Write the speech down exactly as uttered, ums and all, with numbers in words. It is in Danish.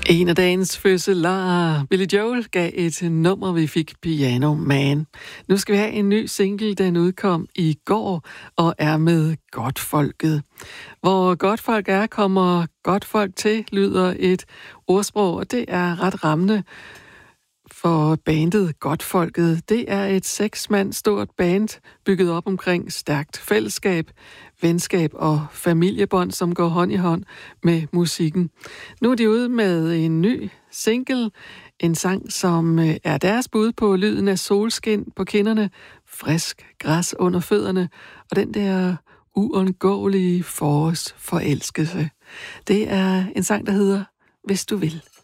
En af dagens fødselarer, Billy Joel, gav et nummer, vi fik, Piano Man. Nu skal vi have en ny single, den udkom i går og er med Godtfolket. Hvor Godtfolk er, kommer Godtfolk til, lyder et ordsprog, og det er ret rammende for bandet Godtfolket. Det er et seksmand stort band, bygget op omkring stærkt fællesskab, venskab og familiebånd, som går hånd i hånd med musikken. Nu er de ude med en ny single, en sang, som er deres bud på lyden af solskin på kinderne, frisk græs under fødderne, og den der uundgåelige forårsforelskelse. Det er en sang, der hedder Hvis du vil.